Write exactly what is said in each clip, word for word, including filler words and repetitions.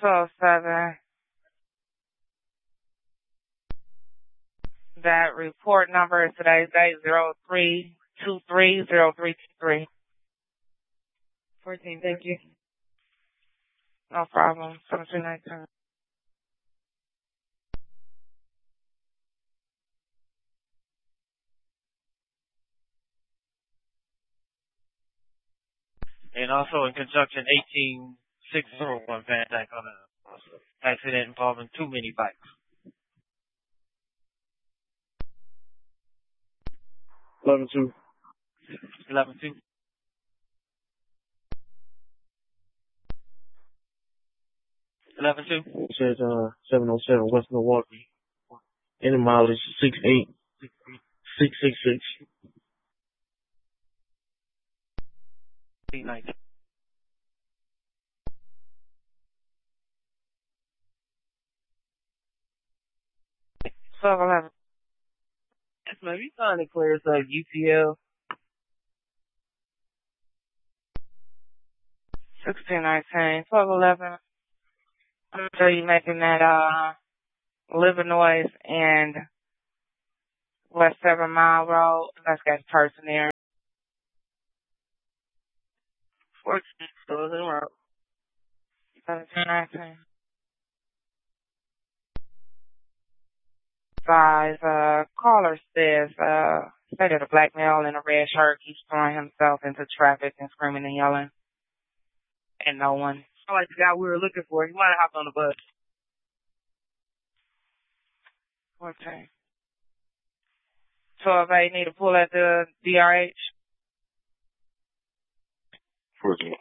twelve seven. That report number is today's date zero three two three zero three two three. fourteen, thank you. No problem. seventeen nineteen. And also in conjunction, eighteen six oh one Van Dyke on an accident involving two mini bikes. eleven two. eleven two. eleven two. It says uh seven oh seven West Milwaukee. Any mileage six eight six six six. nineteen. twelve eleven. Yes, ma'am. You signed it clear, so U T L. sixteen nineteen. twelve eleven. I'm sure you making that, uh, Livernois and West Seven Mile Road. That's got person there. fourteen, so it's in route. seventeen nineteen. Five, uh, caller says, uh, say that a black male in a red shirt keeps throwing himself into traffic and screaming and yelling. And no one. I like the guy we were looking for. He might have hopped on the bus. fourteen. twelve eight, need to pull at the D R H. fourteen.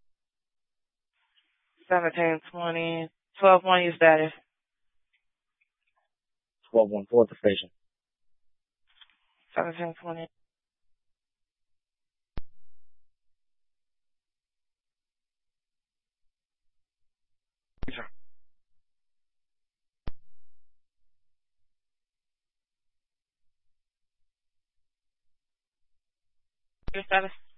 seventeen twenty. twelve one, you status. twelve one four at the station. seventeen twenty. Your status?